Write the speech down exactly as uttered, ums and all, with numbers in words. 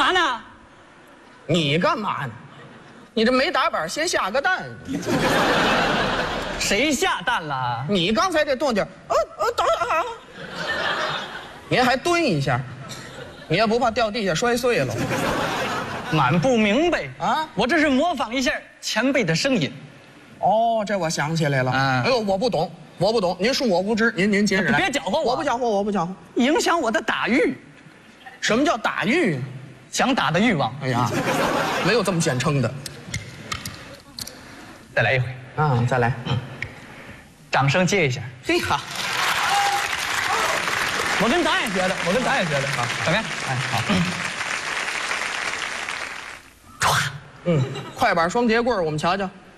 嘛呢？ 你干嘛呢？你这没打板，先下个蛋。 谁下蛋了？ 你刚才这动静，呃呃，等会儿，您还蹲一下，你也不怕掉地下摔碎了？ 满不明白啊！ 我这是模仿一下前辈的声音。 哦，这我想起来了。 嗯哎呦，我不懂，我不懂，您恕我无知，您您接着来。 别搅和我， 我不搅和，我不搅和， 影响我的打欲。 什么叫打欲？ 想打的欲望。 哎呀，没有这么简称的。 再来一回啊，再来。 嗯，掌声接一下。 嘿哈， 我跟导演学的，我跟导演学的。好，怎么样？哎，好。 嗯，快板双节棍，我们瞧瞧。